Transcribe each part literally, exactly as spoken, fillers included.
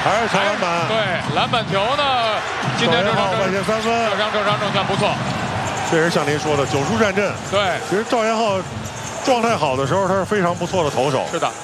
还是抢篮板。 对，篮板球呢，今天这场外线三分， 这场这场正算不错。 确实像您说的，九叔战阵。 对， 其实赵彦浩状态好的时候，他是非常不错的投手。 是的。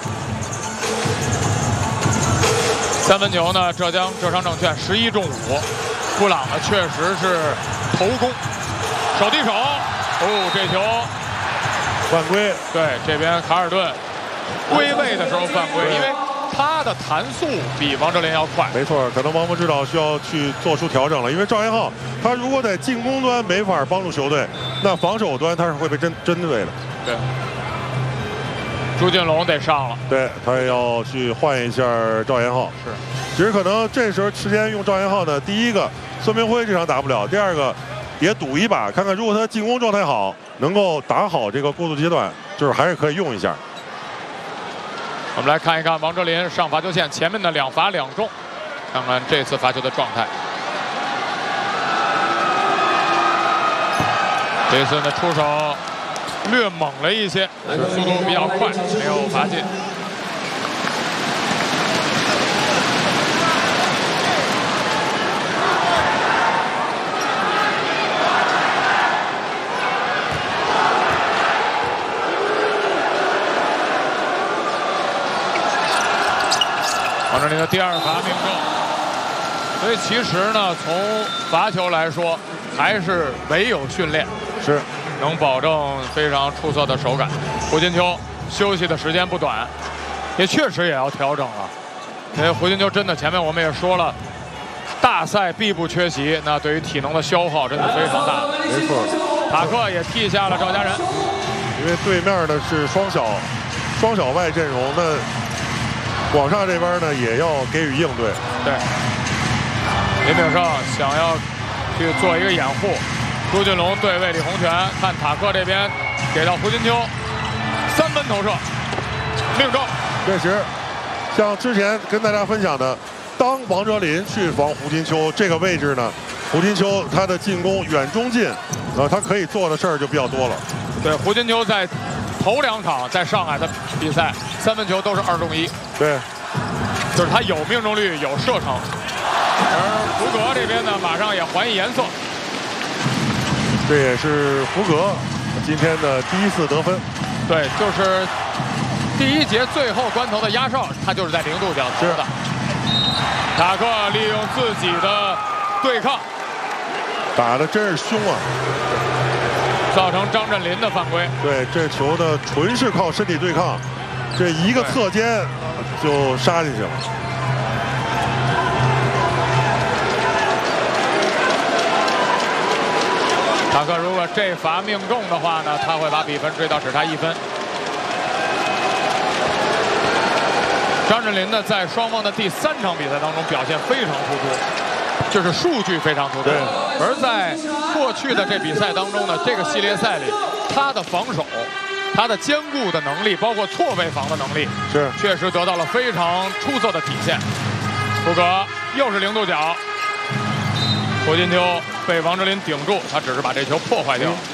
三分球呢，浙江浙商证券十一中五，布朗呢确实是头攻，手递手，哦，这球犯规。 对，这边卡尔顿归位的时候犯规，因为他的弹速比王哲林要快。 没错，可能王峰指导需要去做出调整了，因为赵彦浩他如果在进攻端没法帮助球队，那防守端他是会被针针对的。 对。朱俊龙得上了， 对他也要去换一下赵彦浩。 是， 其实可能这时候时间用赵彦浩呢，第一个孙明辉这场打不了，第二个也赌一把，看看如果他进攻状态好，能够打好这个过渡阶段，就是还是可以用一下。 我们来看一看王哲林上罚球线前面的两罚两中，看看这次罚球的状态。这次呢出手略猛了一些，速度比较快，没有罚进。王哲林的第二罚命中，所以其实呢，从罚球来说，还是唯有训练是。 能保证非常出色的手感。胡金秋休息的时间不短，也确实也要调整了。因为胡金秋真的前面我们也说了，大赛必不缺席，那对于体能的消耗真的非常大。 没错， 塔克也替下了赵家人， 因为对面呢是双小双小外阵容，那广厦这边呢也要给予应对。 对，林炳胜想要去做一个掩护。朱俊龙对位李洪权，看塔克这边给到胡金秋，三分投射，命中。 确实，像之前跟大家分享的，当王哲林去防胡金秋这个位置呢，胡金秋他的进攻远中近，呃，他可以做的事儿就比较多了。 对，胡金秋在头两场在上海的比赛，三分球都是二中一。 对， 就是他有命中率，有射程。而福格这边呢，马上也还以颜色。 这也是福格今天的第一次得分。 对，就是第一节最后关头的压哨，他就是在零度角投的。塔克利用自己的对抗， 打的真是凶啊， 造成张镇麟的犯规。 对，这球呢纯是靠身体对抗，这一个侧肩就杀进去了。 塔克如果这罚命中的话呢，他会把比分追到只差一分。张镇麟呢，在双方的第三场比赛当中表现非常突出，就是数据非常突出。而在过去的这比赛当中呢，这个系列赛里，他的防守、他的坚固的能力，包括错位防的能力， 是确实得到了非常出色的体现。福格又是零度角。胡金秋被王哲林顶住，他只是把这球破坏掉了。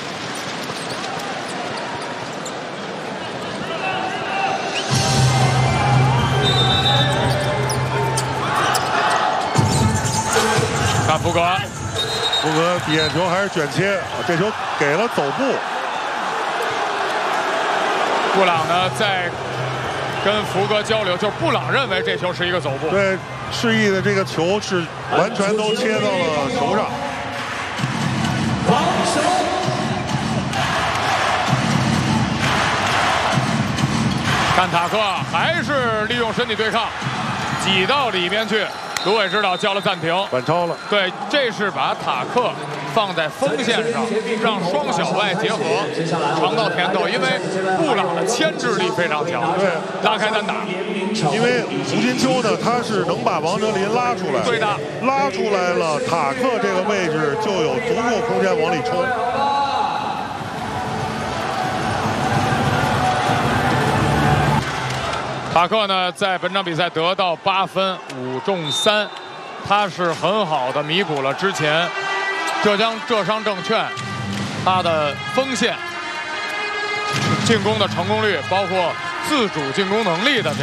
看福格， 福格底线球还是卷切，这球给了走步。 布朗呢在跟福格交流，就是布朗认为这球是一个走步。 对。示意的这个球是完全都切到了球上。 看塔克还是利用身体对抗，挤到里面去。卢伟指导叫了暂停， 反超了。 对，这是把塔克放在锋线上，让双小外结合，尝到甜头。因为布朗的牵制力非常强， 对， 拉开单打。 因为胡金秋呢，他是能把王哲林拉出来， 对的， 拉出来了，塔克这个位置就有足够空间往里冲。 塔克呢，在本场比赛得到八分，五中三，他是很好的弥补了之前浙江浙商证券他的锋线进攻的成功率，包括自主进攻能力的。